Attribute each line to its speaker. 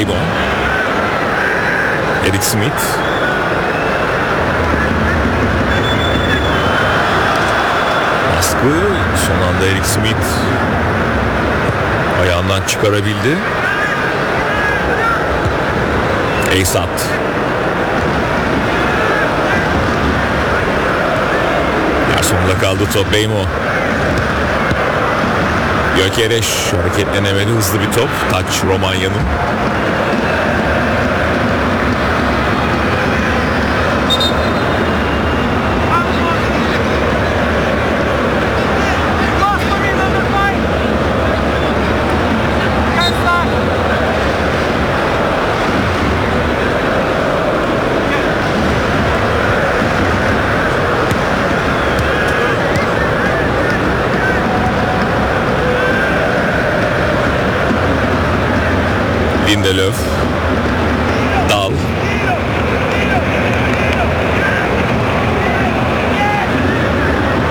Speaker 1: Beybo. Eric Smith. Baskı. Son anda Eric Smith ayağından çıkarabildi. Eysat. Yer sonunda kaldı top. Beymo. Gökereş hareketlenemedi, hızlı bir top. Taç Romanya'nın. Lindelöf.